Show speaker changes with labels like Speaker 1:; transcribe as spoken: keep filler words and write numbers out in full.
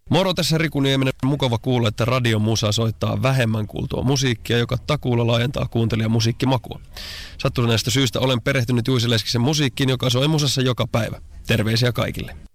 Speaker 1: Moro, tässä Riku Nieminen. Mukava kuulla, että radion musa soittaa vähemmän kuultua musiikkia, joka takuulla laajentaa kuuntelijan musiikkimakua. Sattuneesta syystä olen perehtynyt Juice Leskisen musiikkiin, joka soi musassa joka päivä. Terveisiä kaikille.